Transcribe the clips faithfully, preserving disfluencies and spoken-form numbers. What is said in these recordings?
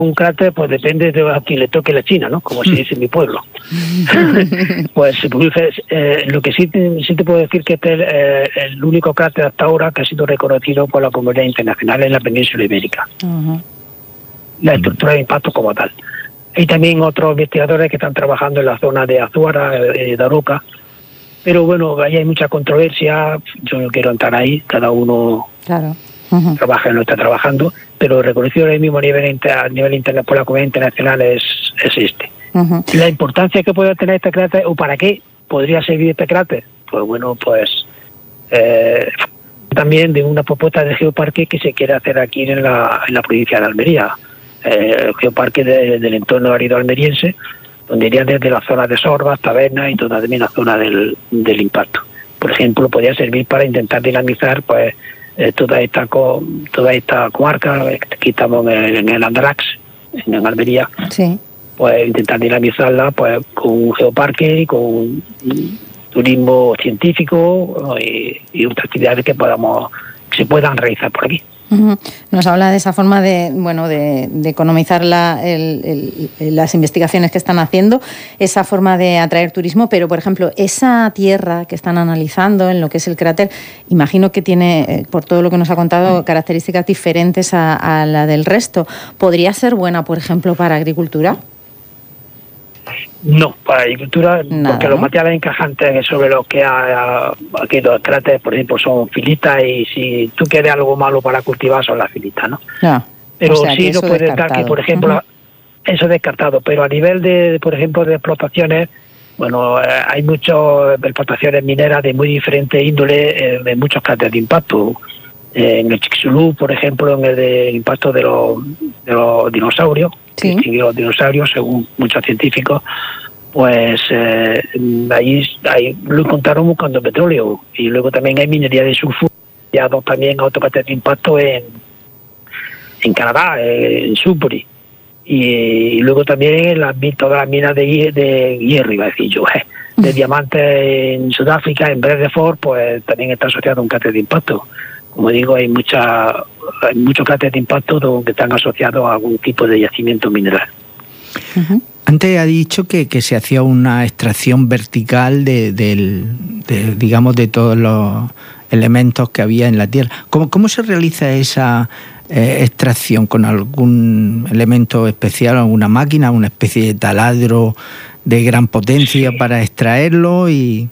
un cráter, pues depende de a quien le toque la China, ¿no? Como se dice en mi pueblo. Pues se produce, eh, lo que sí te, sí te puedo decir que este es eh, el único cráter hasta ahora que ha sido reconocido por la comunidad internacional en la península ibérica. Uh-huh. La estructura de impacto como tal. Hay también otros investigadores que están trabajando en la zona de Azuara, eh, de Aroca, pero bueno, ahí hay mucha controversia, yo no quiero entrar ahí, cada uno claro. Uh-huh. trabaja y no está trabajando, pero reconocido ahora mismo a nivel, inter, a nivel internet por la comunidad internacional es, es este. Uh-huh. Y la importancia que puede tener este cráter, o para qué podría servir este cráter, pues bueno, pues eh, también de una propuesta de geoparque que se quiere hacer aquí en la, en la provincia de Almería, eh, el geoparque de, del entorno árido almeriense, donde irían desde la zona de Sorbas, Taberna y toda también la zona del, del impacto. Por ejemplo, podría servir para intentar dinamizar pues eh, toda esta co, toda esta comarca, aquí estamos en, en el Andarax, en, en Almería, sí. Pues intentar dinamizarla pues con un geoparque, con un turismo científico y, y otras actividades que podamos que se puedan realizar por aquí. Uh-huh. Nos habla de esa forma de bueno de, de economizar la, el, el, las investigaciones que están haciendo, esa forma de atraer turismo, pero por ejemplo esa tierra que están analizando en lo que es el cráter, imagino que tiene, eh, por todo lo que nos ha contado, características diferentes a, a la del resto. ¿Podría ser buena, por ejemplo, para agricultura? No, para agricultura, Nada, porque ¿no? los materiales encajantes sobre los que ha, aquí los cráteres, por ejemplo, son filitas, y si tú quieres algo malo para cultivar son las filitas, ¿no? Ya. Pero o sea, sí lo puedes dar que, por ejemplo, uh-huh. eso es descartado, pero a nivel de, por ejemplo, de explotaciones, bueno, eh, hay muchas explotaciones mineras de muy diferente índole, eh, de muchos cráteres de impacto. Eh, en el Chicxulub, por ejemplo, en el de impacto de los, de los dinosaurios, sí. que los dinosaurios, según muchos científicos, pues eh, ahí, ahí lo encontraron buscando petróleo. Y luego también hay minería de sulfuro, también a otro cráter de impacto en, en Canadá, en Sudbury. Y, y luego también en las, todas las minas de, de hierro, iba a decir yo, eh, de diamantes en Sudáfrica, en Bredeford, pues también está asociado a un cráter de impacto. Como digo, hay mucha, hay muchos cráteres de impacto donde están asociados a algún tipo de yacimiento mineral. Uh-huh. Antes ha dicho que, que se hacía una extracción vertical de, de, de, digamos, de todos los elementos que había en la Tierra. ¿Cómo, cómo se realiza esa eh, extracción? ¿Con algún elemento especial, alguna máquina, una especie de taladro de gran potencia sí. para extraerlo? Y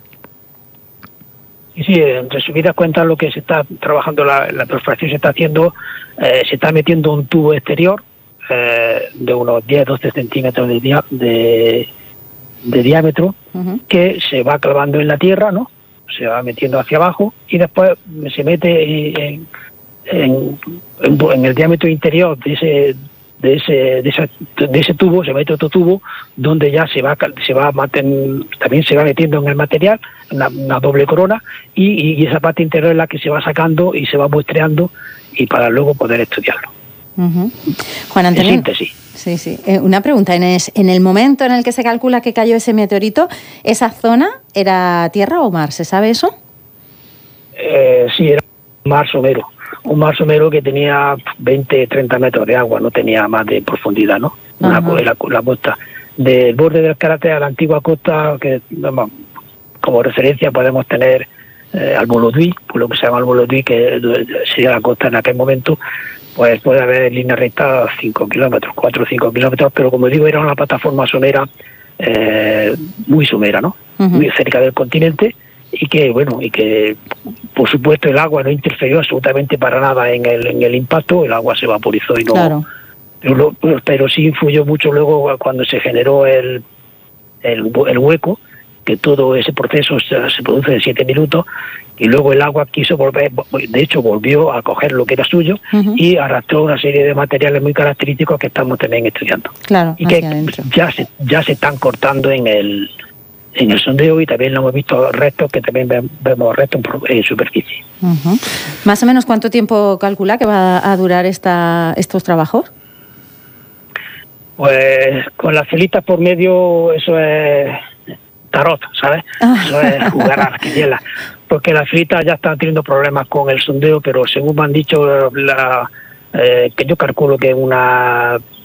Y sí, en resumidas cuentas, lo que se está trabajando, la, la perforación se está haciendo, eh, se está metiendo un tubo exterior eh, de unos diez a doce centímetros de, dia, de, de diámetro, uh-huh. que se va clavando en la tierra, ¿no? Se va metiendo hacia abajo y después se mete en, en, en, en el diámetro interior de ese de ese de, esa, de ese tubo se mete otro tubo donde ya se va se va maten, también se va metiendo en el material una, una doble corona y, y esa parte interior es la que se va sacando y se va muestreando y para luego poder estudiarlo. Uh-huh. Juan Antonio, en síntesis. Sí, sí. Eh, una pregunta, en, es, en el momento en el que se calcula que cayó ese meteorito, ¿esa zona era tierra o mar? ¿Se sabe eso? Eh, sí, era un mar somero. Un mar somero que tenía veinte, treinta metros de agua, no tenía más de profundidad, ¿no? Una, la, la costa. Del borde del cráter a la antigua costa, que vamos, como referencia podemos tener eh, al Bolodui, por lo que se llama el Bolodui, que sería la costa en aquel momento, pues puede haber en línea recta cinco kilómetros, cuatro o cinco kilómetros, pero como digo, era una plataforma somera, eh, muy somera, ¿no? Uh-huh. Muy cerca del continente, y que bueno y que por supuesto el agua no interfirió absolutamente para nada en el en el impacto, el agua se vaporizó y no claro. pero, pero sí influyó mucho luego cuando se generó el el, el hueco, que todo ese proceso se, se produce en siete minutos y luego el agua quiso volver, de hecho volvió a coger lo que era suyo, uh-huh. y arrastró una serie de materiales muy característicos que estamos también estudiando, claro, y que ya se ya se están cortando en el en el sondeo, y también lo hemos visto restos, que también vemos restos en superficie. Uh-huh. ¿Más o menos cuánto tiempo calcula que va a durar esta, estos trabajos? Pues con las celitas por medio, eso es tarot, ¿sabes? Ah. Eso es jugar a la quiniela, porque las celitas ya están teniendo problemas con el sondeo, pero según me han dicho, la, eh, que yo calculo que una